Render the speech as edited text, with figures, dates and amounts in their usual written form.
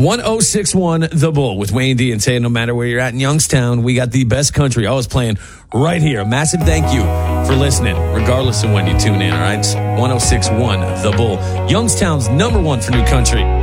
1061 The Bull with Wayne D and Tay. No matter where you're at in Youngstown, we got the best country always playing right here. Massive thank you for listening, regardless of when you tune in, all right? It's 1061 The Bull, Youngstown's number one for new country.